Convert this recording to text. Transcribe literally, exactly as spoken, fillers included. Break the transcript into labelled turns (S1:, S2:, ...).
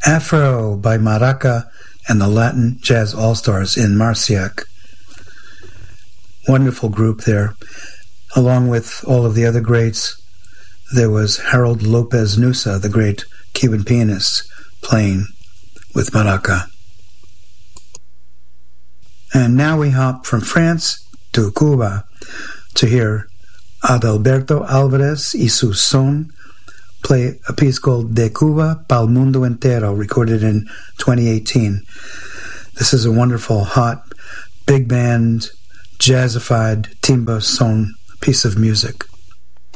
S1: Afro by Maraca and the Latin Jazz All-Stars in Marciac. Wonderful group there. Along with all of the other greats, there was Harold Lopez Nusa, the great Cuban pianist, playing with Maraca. And now we hop from France to Cuba to hear Adalberto Alvarez y su son play a piece called De Cuba Pa'l Mundo Entero, recorded in twenty eighteen. This is a wonderful, hot, big band, jazzified timba son piece of music.